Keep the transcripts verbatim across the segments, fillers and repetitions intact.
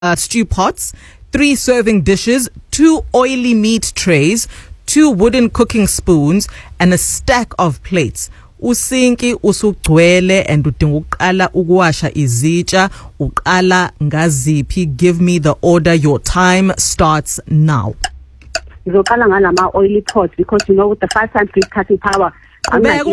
uh, stew pots, three serving dishes, two oily meat trays, two wooden cooking spoons, and a stack of plates. Usinki usugcwele and udinga ukuqala ukuwasha izitsha uqala ngaziphi. Give me the order. Your time starts now. Ngizoqala ngalama oily pots because you know with the five times grease cutting power. Next.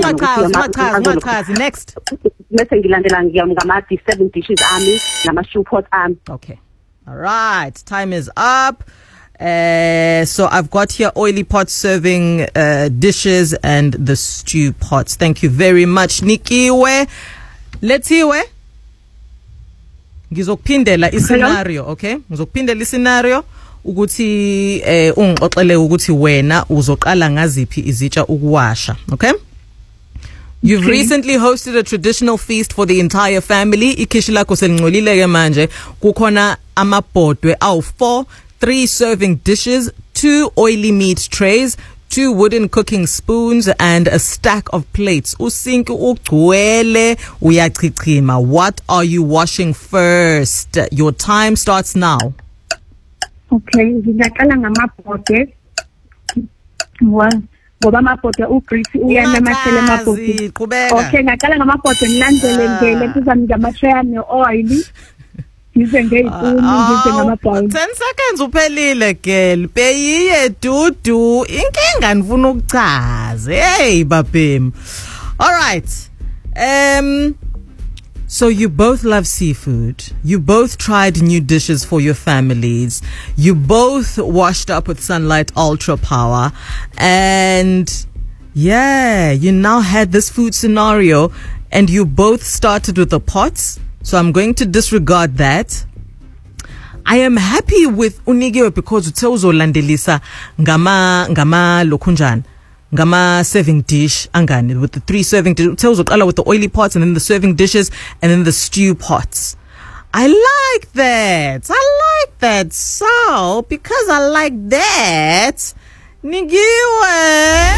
Bese ngilandela ngiyama seven dishes ami nama stew pot ami. Okay. All right. Time is up. Uh, so I've got here oily pots serving uh, dishes and the stew pots. Thank you very much, Nikiwe. Let's hear where. Ngizokupindela iscenario, okay? Ngizokupindela iscenario ukuthi eh ungixoxele ukuthi wena uzoqala ngaziphi izitsha ukuwasha, okay? You've okay. recently hosted a traditional feast for the entire family. Ikhishi lakho selingcolile ke manje. Kukhona amabhodwe awu four, three serving dishes, two oily meat trays, two wooden cooking spoons, and a stack of plates. Usinki ugcwele uyachichima. What are you washing first? Your time starts now. Okay, ngiyaqala ngamabhodwe. One. Ngoba amabhodwe ugrease uyanamathela amabhodwe. Okay, ngaqala ngamabhodwe nilandele ngele kuzami ngamasheya ne-oil. Ngize ngeyipuni ngize ngamabhodwe. ten seconds uphelile girl. Beyiye dudu. Inkinga nifuna ukuchaza. Hey babem. All right. Um So you both love seafood. You both tried new dishes for your families. You both washed up with Sunlight Ultra Power. And yeah, you now had this food scenario and you both started with the pots. So I'm going to disregard that. I am happy with Unigiwe because utewuzo landelisa ngama ngama lokunjan. Ngama serving dish angani with the three serving dishes. Utewuzoqala with the oily pots and then the serving dishes and then the stew pots. I like that. I like that. So because I like that, Nigiwe.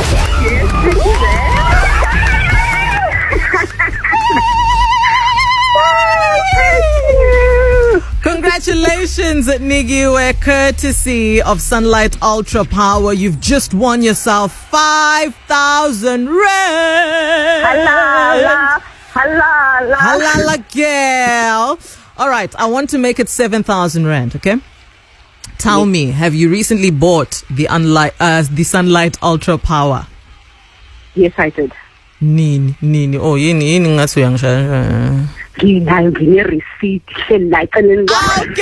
Congratulations, Nigiwe, courtesy of Sunlight Ultra Power. You've just won yourself five thousand rand. Halala, halala. Halala, girl. All right, I want to make it seven thousand rand, okay? Tell yes. me, have you recently bought the, unli- uh, the Sunlight Ultra Power? Yes, I did. Nini, nini. Oh, yini, yini ngathi uyangisha. Nginayo ngine receipt hleli eceleni kwami. Okay.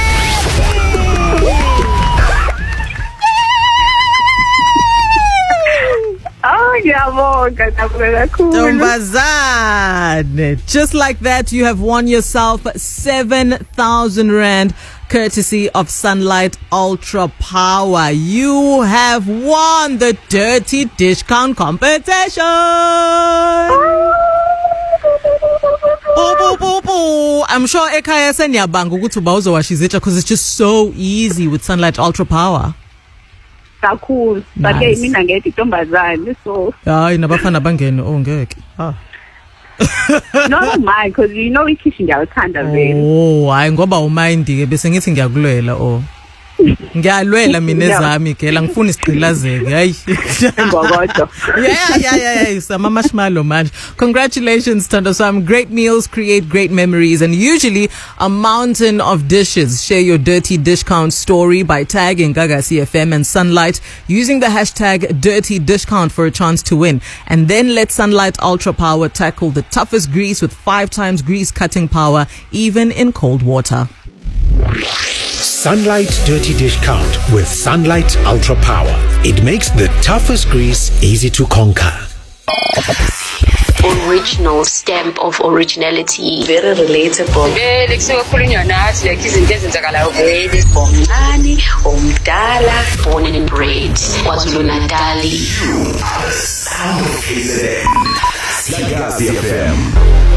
Oh, ngiyabonga ngiyabonga kakhulu. Ntombazane. Just like that, you have won yourself seven thousand rand courtesy of Sunlight Ultra Power. You have won the Dirty Dish Count competition. Boo, boo, boo, boo. I'm sure ekhaya seniyabanga ukuthi uba uzowasha izitsha because it's just so easy with Sunlight Ultra Power. Kakhulu. But ke mina ngethi ntombazane so. Hayi nabafana bangene oh ngeke. Ah. No mind because you know ikhishi ngiyawuthanda vele. Oh, hayi ngoba umind ke bese ngithi ngiyakulwela oh. Ngiyalwela mina ezami gela ngifuna isigqilazeke hayi ngokodwa. Yeah yeah yeah yeah sama marshmallow manje. Congratulations Thando Sam. Great meals create great memories and usually a mountain of dishes. Share your dirty dish count story by tagging Gaga C F M and Sunlight using the hashtag dirty dish count for a chance to win, and then let Sunlight Ultra Power tackle the toughest grease with five times grease cutting power even in cold water. Sunlight Dirty Dish Count with Sunlight Ultra Power. It makes the toughest grease easy to conquer. Original stamp of originality. Very relatable. Very Omncane, Omdala, born and bred. KwaZulu Natali. Sound of K Z N. Gaga C F M.